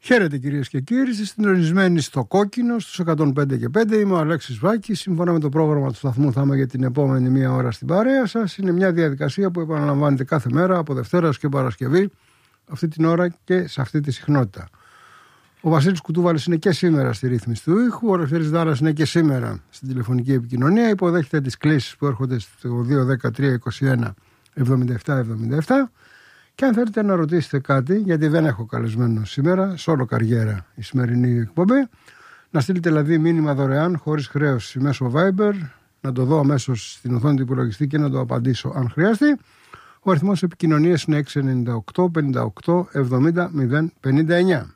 Χαίρετε κυρίες και κύριοι, είστε συντονισμένοι στο Κόκκινο στους 105 και 5. Είμαι ο Αλέξης Βάκης. Σύμφωνα με το πρόγραμμα του σταθμού θα είμαι για την επόμενη μία ώρα στην παρέα σας. Είναι μια διαδικασία που επαναλαμβάνεται κάθε μέρα από Δευτέρα και Παρασκευή, αυτή την ώρα και σε αυτή τη συχνότητα. Ο Βασίλης Κουτούβαλης είναι και σήμερα στη ρύθμιση του ήχου. Ο Ρεφτέρης Δάρας είναι και σήμερα στην τηλεφωνική επικοινωνία. Υποδέχεται τις κλήσεις που έρχονται στο 213 21 77. Και αν θέλετε να ρωτήσετε κάτι, γιατί δεν έχω καλεσμένο σήμερα, σόλο καριέρα η σημερινή εκπομπή, να στείλετε δηλαδή μήνυμα δωρεάν, χωρίς χρέωση, μέσω Viber, να το δω αμέσως στην οθόνη του υπολογιστή και να το απαντήσω αν χρειαστεί. Ο αριθμός επικοινωνίας είναι 698 58 70 059.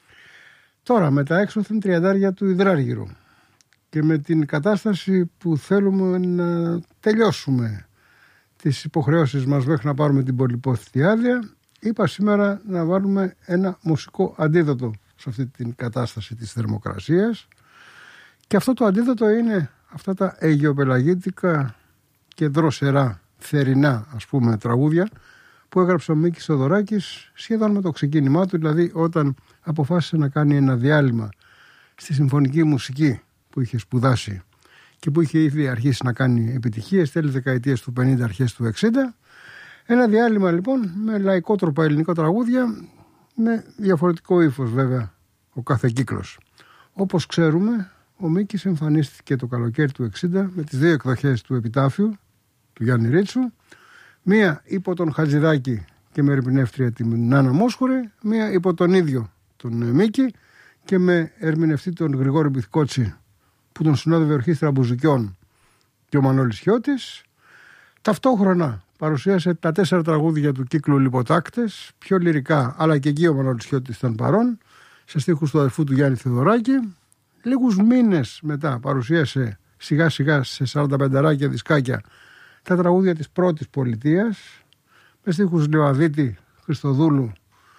Τώρα, με τα έξωθεν τριαντάρια του Ιδράργυρου και με την κατάσταση που θέλουμε να τελειώσουμε τις υποχρεώσεις μας μέχρι να πάρουμε την πολυπόθητη άδεια, είπα σήμερα να βάλουμε ένα μουσικό αντίδοτο σε αυτή την κατάσταση της θερμοκρασίας, και αυτό το αντίδοτο είναι αυτά τα αιγιοπελαγίτικα και δροσερά θερινά τραγούδια που έγραψε ο Μίκης Θοδωράκης σχεδόν με το ξεκίνημά του, δηλαδή όταν αποφάσισε να κάνει ένα διάλειμμα στη συμφωνική μουσική που είχε σπουδάσει και που είχε ήδη αρχίσει να κάνει επιτυχίες τέλη δεκαετίες του 50, αρχές του 60. Ένα διάλειμμα λοιπόν με λαϊκό τρόπο ελληνικό τραγούδια, με διαφορετικό ύφος βέβαια ο κάθε κύκλος. Όπως ξέρουμε, ο Μίκης εμφανίστηκε το καλοκαίρι του 60 με τις δύο εκδοχές του επιτάφιου του Γιάννη Ρίτσου, μία υπό τον Χατζηδάκη και με ερμηνεύτρια την Νάνα Μόσχουρη, μία υπό τον ίδιο τον Μίκη και με ερμηνευτή τον Γρηγόρη Μπιθκότσι, που τον συνόδευε ορχήστρα μπουζουκιών, και ο Μανώλης Χιώτης. Ταυτόχρονα παρουσίασε τα 4 τραγούδια του κύκλου Λιποτάκτες, πιο λυρικά, αλλά και εκεί ο Μανώλης Χιώτης ήταν παρόν, σε στίχους του αδερφού του Γιάννη Θεοδωράκη. Λίγους μήνες μετά παρουσίασε σιγά σιγά σε 45 δισκάκια τα τραγούδια της πρώτης πολιτείας, με στίχους Λεωαδίτη, Χριστοδούλου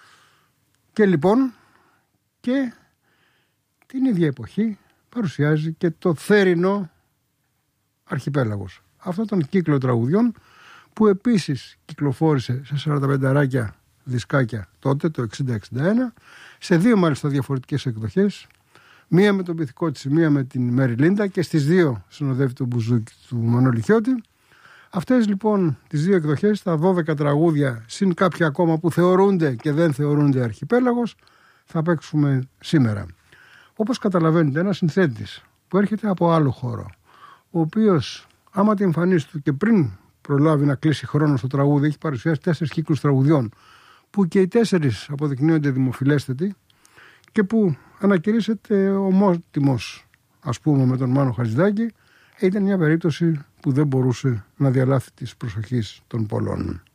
και λοιπόν, και την ίδια εποχή παρουσιάζει και το θερινό Αρχιπέλαγος. Αυτό τον κύκλο τραγουδιών που επίσης κυκλοφόρησε σε 45 δισκάκια τότε, το 60-61, σε 2 μάλιστα διαφορετικές εκδοχές, μία με τον Μπιθκότσι, μία με την Μέρι Λίντα, και στις 2 συνοδεύει το μπουζούκι του Μανώλη Χιώτη. Αυτές λοιπόν τις 2 εκδοχές, τα 12 τραγούδια συν κάποια ακόμα που θεωρούνται και δεν θεωρούνται Αρχιπέλαγος, θα παίξουμε σήμερα. Όπως καταλαβαίνετε, ένας συνθέτης που έρχεται από άλλο χώρο, ο οποίος άμα την εμφανίσει του και πριν προλάβει να κλείσει χρόνο στο τραγούδι, έχει παρουσιάσει 4 κύκλους τραγουδιών που και οι 4 αποδεικνύονται δημοφιλέστατοι και που ανακηρύσσεται ομότιμος με τον Μάνο Χατζηδάκη, ήταν μια περίπτωση που δεν μπορούσε να διαλάθει της προσοχής των πολλών.